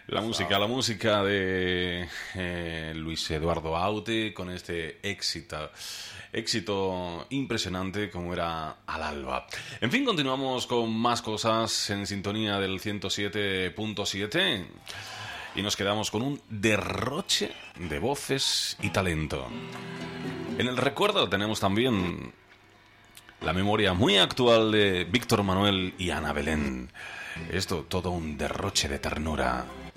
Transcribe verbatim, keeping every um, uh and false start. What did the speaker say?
La música, la música de eh, Luis Eduardo Aute con este éxito, éxito impresionante como era Al Alba. En fin, continuamos con más cosas en sintonía del ciento siete punto siete y nos quedamos con un derroche de voces y talento. En el recuerdo tenemos también la memoria muy actual de Víctor Manuel y Ana Belén. Esto todo un derroche de ternura.